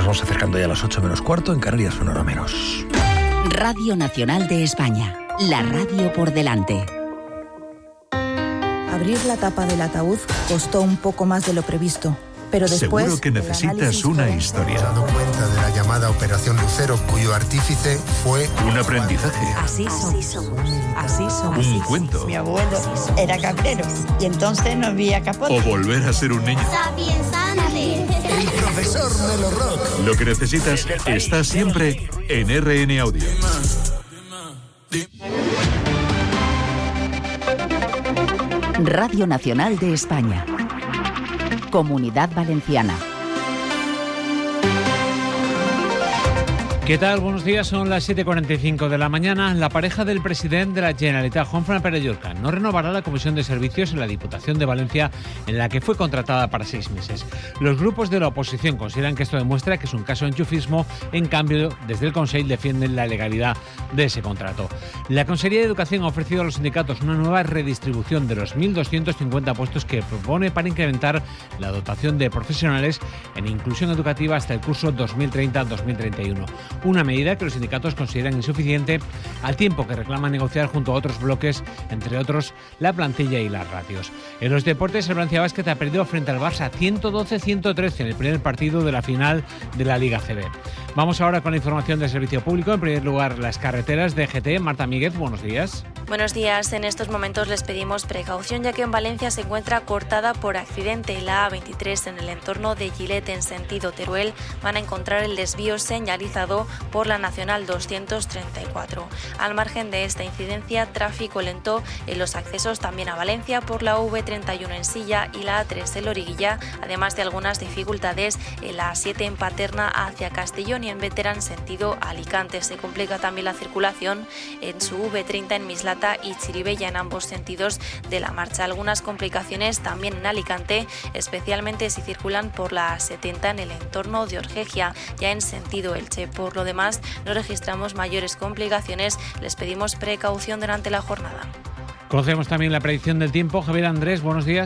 vamos acercando ya a las 8 menos cuarto, en Canarias una hora menos. Radio Nacional de España, la radio por delante. Abrir la tapa del ataúd costó un poco más de lo previsto, pero después... Seguro que necesitas una historia. He dado cuenta de la llamada Operación Lucero, cuyo artífice fue... Un aprendizaje. Así somos. Un cuento. Mi abuelo era cabrero y entonces no había capote. O volver a ser un niño. El profesor Melo Rock. Lo que necesitas está siempre en RN Audio. Radio Nacional de España. Comunidad Valenciana. ¿Qué tal? Buenos días, son las 7:45 de la mañana. La pareja del presidente de la Generalitat, Juanfran Pérez Llorca, no renovará la comisión de servicios en la Diputación de Valencia, en la que fue contratada para 6 meses. Los grupos de la oposición consideran que esto demuestra que es un caso de enchufismo. En cambio, desde el Consell defienden la legalidad de ese contrato. La Consellería de Educación ha ofrecido a los sindicatos una nueva redistribución de los 1.250 puestos que propone para incrementar la dotación de profesionales en inclusión educativa hasta el curso 2030-2031. Una medida que los sindicatos consideran insuficiente, al tiempo que reclaman negociar junto a otros bloques, entre otros la plantilla y las ratios. En los deportes, el Valencia Basket ha perdido frente al Barça 112-113 en el primer partido de la final de la Liga CB. Vamos ahora con la información del servicio público. En primer lugar, las carreteras de GT. Marta Míguez, buenos días. Buenos días. En estos momentos les pedimos precaución, ya que en Valencia se encuentra cortada por accidente la A23 en el entorno de Gilet en sentido Teruel. Van a encontrar el desvío señalizado por la Nacional 234. Al margen de esta incidencia, tráfico lento en los accesos también a Valencia por la V31 en Silla y la A3 en Loriguilla, además de algunas dificultades en la A7 en Paterna hacia Castellón y en Veterán sentido Alicante. Se complica también la circulación en su V30 en Mislata y Chirivella en ambos sentidos de la marcha. Algunas complicaciones también en Alicante, especialmente si circulan por la A70 en el entorno de Orgegia, ya en sentido Elche. Por lo demás, no registramos mayores complicaciones. Les pedimos precaución durante la jornada. Conocemos también la predicción del tiempo. Javier Andrés, buenos días.